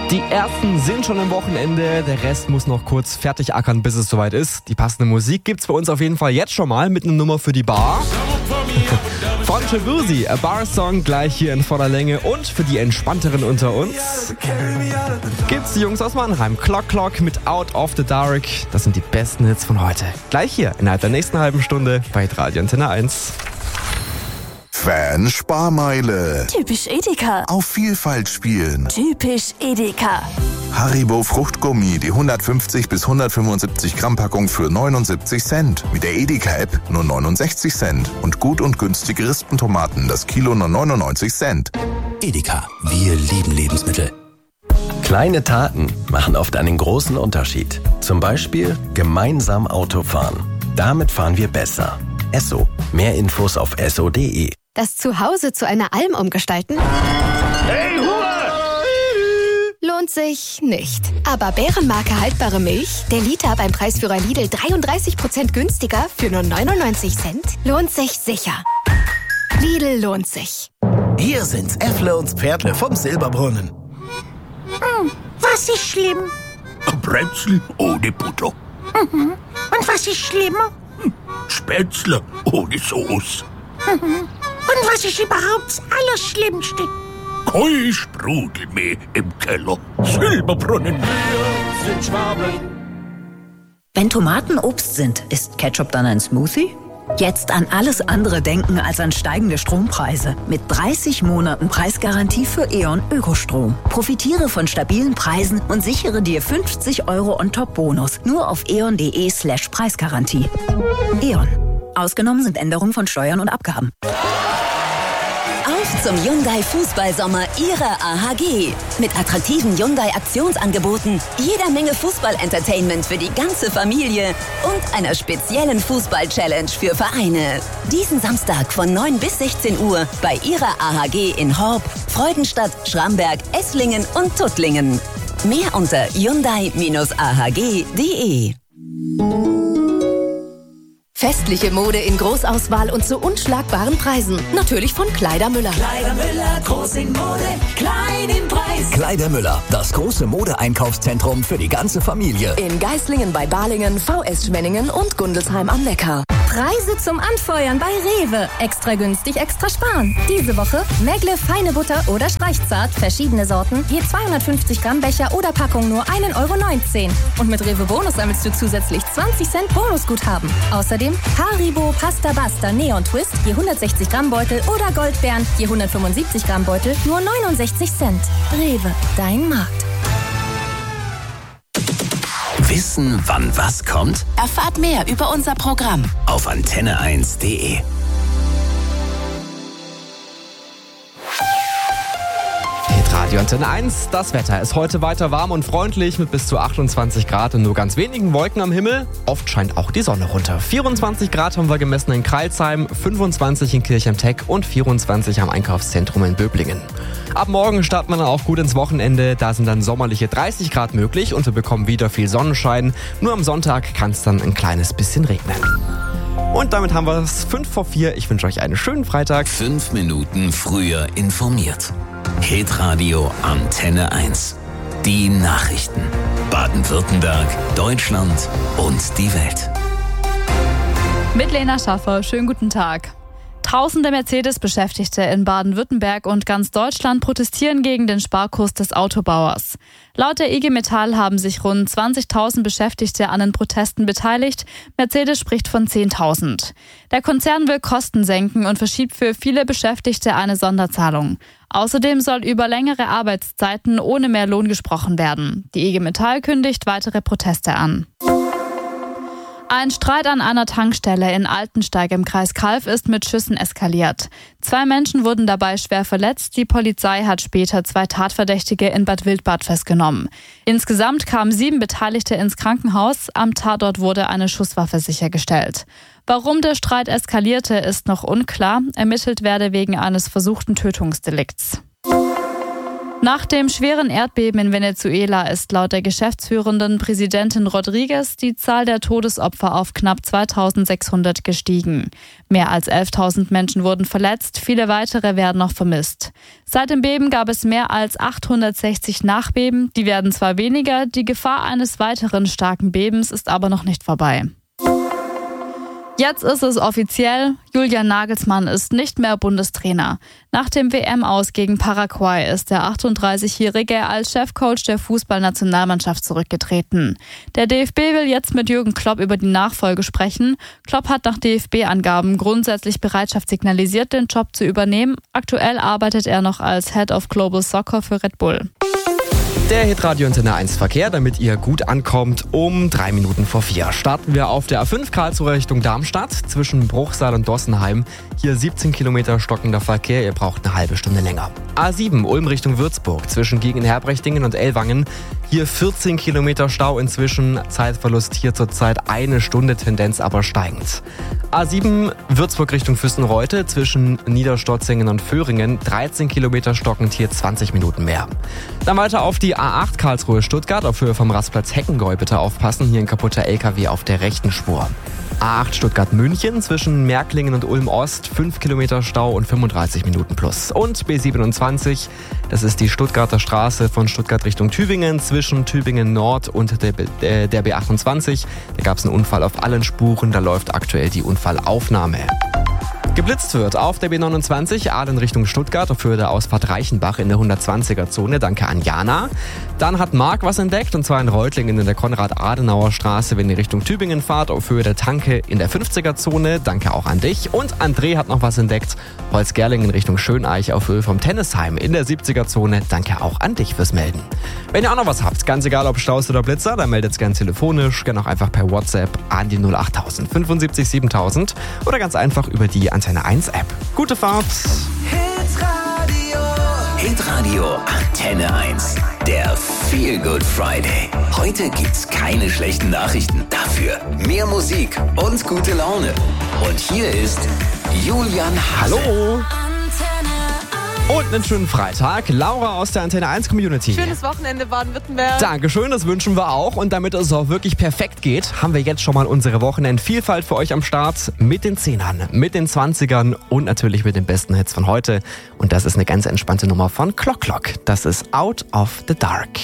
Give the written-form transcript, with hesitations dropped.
Die ersten sind schon am Wochenende, der Rest muss noch kurz fertig ackern, bis es soweit ist. Die passende Musik gibt's bei uns auf jeden Fall jetzt schon mal mit einer Nummer für die Bar. Von Shabuzi, A Bar Song, gleich hier in voller Länge. Und für die Entspannteren unter uns gibt's die Jungs aus Mannheim. Clock Clock mit Out of the Dark. Das sind die besten Hits von heute. Gleich hier innerhalb der nächsten halben Stunde bei Radio Antenne 1. Fan-Sparmeile. Typisch Edeka. Auf Vielfalt spielen. Typisch Edeka. Haribo Fruchtgummi, die 150 bis 175 Gramm Packung für 79 Cent. Mit der Edeka-App nur 69 Cent. Und gut und günstige Rispentomaten, das Kilo nur 99 Cent. Edeka, wir lieben Lebensmittel. Kleine Taten machen oft einen großen Unterschied. Zum Beispiel gemeinsam Auto fahren. Damit fahren wir besser. Esso. Mehr Infos auf esso.de. Das Zuhause zu einer Alm umgestalten? Hey, Ruhe! Lohnt sich nicht. Aber Bärenmarke haltbare Milch, der Liter beim Preisführer Lidl 33% günstiger für nur 99 Cent, lohnt sich sicher. Lidl lohnt sich. Hier sind's Äffle und Pferdle vom Silberbrunnen. Was ist schlimm? Ein Brezel ohne Butter. Und was ist schlimmer? Spätzle ohne Sauce. Und was ist überhaupt das Allerschlimmste? Kein Sprudelmehl im Keller. Silberbrunnen. Wir sind Schwaben. Wenn Tomaten Obst sind, ist Ketchup dann ein Smoothie? Jetzt an alles andere denken als an steigende Strompreise. Mit 30 Monaten Preisgarantie für E.ON Ökostrom. Profitiere von stabilen Preisen und sichere dir 50 € on-top-Bonus. Nur auf eon.de/Preisgarantie. E.ON. Ausgenommen sind Änderungen von Steuern und Abgaben. Auf zum Hyundai Fußballsommer Ihrer AHG. Mit attraktiven Hyundai Aktionsangeboten, jeder Menge Fußball-Entertainment für die ganze Familie und einer speziellen Fußball-Challenge für Vereine. Diesen Samstag von 9 bis 16 Uhr bei Ihrer AHG in Horb, Freudenstadt, Schramberg, Esslingen und Tuttlingen. Mehr unter hyundai-ahg.de. Festliche Mode in Großauswahl und zu unschlagbaren Preisen. Natürlich von Kleider Müller. Kleider Müller, groß in Mode, klein im Preis. Kleider Müller, das große Modeeinkaufszentrum für die ganze Familie. In Geislingen bei Balingen, VS Schwenningen und Gundelsheim am Neckar. Preise zum Anfeuern bei Rewe. Extra günstig, extra sparen. Diese Woche Megle, feine Butter oder Streichzart, verschiedene Sorten, je 250 Gramm Becher oder Packung nur 1,19 €. Und mit Rewe Bonus sammelst du zusätzlich 20 Cent Bonusguthaben. Außerdem Haribo Pasta Basta Neon Twist, je 160 Gramm Beutel oder Goldbeeren, je 175 Gramm Beutel, nur 69 Cent. Rewe, dein Markt. Wissen, wann was kommt? Erfahrt mehr über unser Programm Auf antenne1.de. Radio Antenne 1, das Wetter ist heute weiter warm und freundlich mit bis zu 28 Grad und nur ganz wenigen Wolken am Himmel. Oft scheint auch die Sonne runter. 24 Grad haben wir gemessen in Crailsheim, 25 in Kirch am Teck und 24 am Einkaufszentrum in Böblingen. Ab morgen starten wir dann auch gut ins Wochenende. Da sind dann sommerliche 30 Grad möglich und wir bekommen wieder viel Sonnenschein. Nur am Sonntag kann es dann ein kleines bisschen regnen. Und damit haben wir es 3:55. Ich wünsche euch einen schönen Freitag. 5 Minuten früher informiert. Hitradio Antenne 1. Die Nachrichten. Baden-Württemberg, Deutschland und die Welt. Mit Lena Schaffer, schönen guten Tag. Tausende Mercedes-Beschäftigte in Baden-Württemberg und ganz Deutschland protestieren gegen den Sparkurs des Autobauers. Laut der IG Metall haben sich rund 20.000 Beschäftigte an den Protesten beteiligt. Mercedes spricht von 10.000. Der Konzern will Kosten senken und verschiebt für viele Beschäftigte eine Sonderzahlung. Außerdem soll über längere Arbeitszeiten ohne mehr Lohn gesprochen werden. Die IG Metall kündigt weitere Proteste an. Ein Streit an einer Tankstelle in Altensteig im Kreis Calw ist mit Schüssen eskaliert. 2 Menschen wurden dabei schwer verletzt. Die Polizei hat später 2 Tatverdächtige in Bad Wildbad festgenommen. Insgesamt kamen 7 Beteiligte ins Krankenhaus. Am Tatort wurde eine Schusswaffe sichergestellt. Warum der Streit eskalierte, ist noch unklar. Ermittelt werde wegen eines versuchten Tötungsdelikts. Nach dem schweren Erdbeben in Venezuela ist laut der geschäftsführenden Präsidentin Rodriguez die Zahl der Todesopfer auf knapp 2600 gestiegen. Mehr als 11.000 Menschen wurden verletzt, viele weitere werden noch vermisst. Seit dem Beben gab es mehr als 860 Nachbeben. Die werden zwar weniger, die Gefahr eines weiteren starken Bebens ist aber noch nicht vorbei. Jetzt ist es offiziell, Julian Nagelsmann ist nicht mehr Bundestrainer. Nach dem WM-Aus gegen Paraguay ist der 38-Jährige als Chefcoach der Fußballnationalmannschaft zurückgetreten. Der DFB will jetzt mit Jürgen Klopp über die Nachfolge sprechen. Klopp hat nach DFB-Angaben grundsätzlich Bereitschaft signalisiert, den Job zu übernehmen. Aktuell arbeitet er noch als Head of Global Soccer für Red Bull. Der Hitradio Antenne 1 Verkehr, damit ihr gut ankommt, um 3 Minuten vor 4. Starten wir auf der A5 Karlsruhe Richtung Darmstadt zwischen Bruchsal und Dossenheim. Hier 17 Kilometer stockender Verkehr, ihr braucht eine halbe Stunde länger. A7 Ulm Richtung Würzburg zwischen Gegenherbrechtingen und Ellwangen. Hier 14 Kilometer Stau inzwischen, Zeitverlust hier zurzeit 1 Stunde, Tendenz aber steigend. A7 Würzburg Richtung Füssenreute zwischen Niederstotzingen und Föhringen, 13 Kilometer stockend, hier 20 Minuten mehr. Dann weiter auf die A8 Karlsruhe Stuttgart, auf Höhe vom Rastplatz Heckengäu bitte aufpassen, hier ein kaputter LKW auf der rechten Spur. A8 Stuttgart-München zwischen Märklingen und Ulm-Ost, 5 Kilometer Stau und 35 Minuten plus. Und B27, das ist die Stuttgarter Straße von Stuttgart Richtung Tübingen zwischen Tübingen Nord und der B28. Da gab es einen Unfall auf allen Spuren, da läuft aktuell die Unfallaufnahme. Geblitzt wird auf der B29 Aalen Richtung Stuttgart auf Höhe der Ausfahrt Reichenbach in der 120er-Zone. Danke an Jana. Dann hat Marc was entdeckt, und zwar in Reutlingen in der Konrad-Adenauer-Straße, wenn ihr Richtung Tübingen fahrt, auf Höhe der Tanke in der 50er-Zone. Danke auch an dich. Und André hat noch was entdeckt. Holzgerlingen Richtung Schöneich auf Höhe vom Tennisheim in der 70er-Zone. Danke auch an dich fürs Melden. Wenn ihr auch noch was habt, ganz egal ob Staus oder Blitzer, dann meldet es gerne telefonisch, gerne auch einfach per WhatsApp an die 08000 75 7000 oder ganz einfach über die Antenne 1 App. Gute Fahrt! Hitradio Antenne 1. Der Feel Good Friday. Heute gibt's keine schlechten Nachrichten. Dafür mehr Musik und gute Laune. Und hier ist Julian Hase. Hallo! Und einen schönen Freitag. Laura aus der Antenne 1 Community. Schönes Wochenende Baden-Württemberg. Dankeschön, das wünschen wir auch. Und damit es auch wirklich perfekt geht, haben wir jetzt schon mal unsere Wochenendvielfalt für euch am Start. Mit den 10ern, mit den 20ern und natürlich mit den besten Hits von heute. Und das ist eine ganz entspannte Nummer von Clock Clock. Das ist Out of the Dark.